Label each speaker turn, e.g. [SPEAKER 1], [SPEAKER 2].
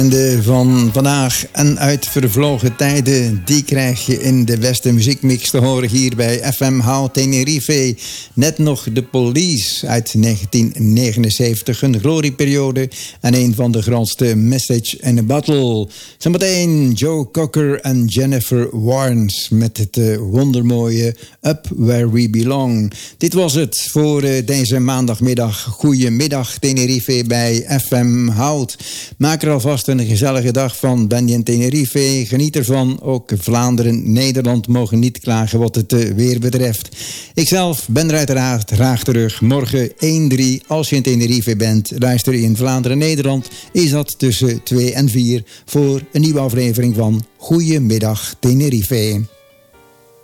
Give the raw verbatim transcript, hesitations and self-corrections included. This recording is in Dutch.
[SPEAKER 1] De van vandaag en uit vervlogen tijden, die krijg je in de beste muziekmix te horen hier bij F M Hout Tenerife. Net nog de Police uit negentien negenenzeventig, een glorieperiode en een van de grootste Message in a Bottle. Zometeen Joe Cocker en Jennifer Warnes met het uh, wondermooie Up Where We Belong. Dit was het voor uh, deze maandagmiddag. Goedemiddag Tenerife bij F M Hout. Maak er alvast een gezellige dag van. Ben je in Tenerife? Geniet ervan. Ook Vlaanderen, Nederland mogen niet klagen wat het uh, weer betreft. Ikzelf ben er uiteraard graag terug. Morgen één drie, als je in Tenerife bent, luister je in Vlaanderen, Nederland, is dat tussen twee en vier voor een nieuwe aflevering van Goedemiddag Tenerife.